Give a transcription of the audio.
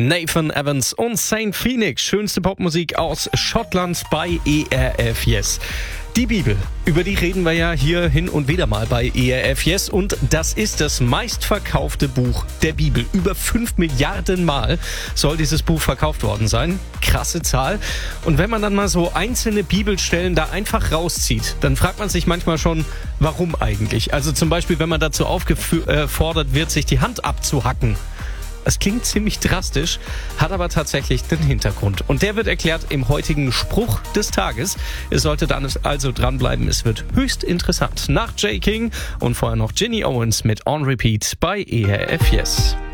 Nathan Evans und Saint Phoenix. Schönste Popmusik aus Schottland bei ERF Yes. Die Bibel, über die reden wir ja hier hin und wieder mal bei ERF Yes. Und das ist das meistverkaufte Buch der Bibel. Über 5 Milliarden Mal soll dieses Buch verkauft worden sein. Krasse Zahl. Und wenn man dann mal so einzelne Bibelstellen da einfach rauszieht, dann fragt man sich manchmal schon, warum eigentlich? Also zum Beispiel, wenn man dazu aufgefordert wird, sich die Hand abzuhacken. Es klingt ziemlich drastisch, hat aber tatsächlich den Hintergrund. Und der wird erklärt im heutigen Spruch des Tages. Ihr solltet dann also dranbleiben, es wird höchst interessant. Nach Jay King und vorher noch Ginny Owens mit On Repeat bei ERF Yes.